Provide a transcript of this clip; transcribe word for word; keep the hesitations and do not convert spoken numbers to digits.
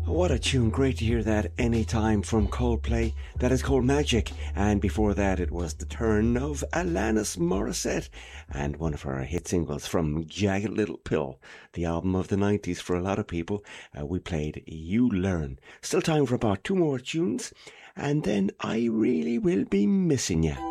What a tune. Great to hear that anytime from Coldplay. That is called Magic. And before that, it was the turn of Alanis Morissette and one of her hit singles from Jagged Little Pill, the album of the nineties for a lot of people. Uh, we played You Learn. Still time for about two more tunes. And then I really will be missing you.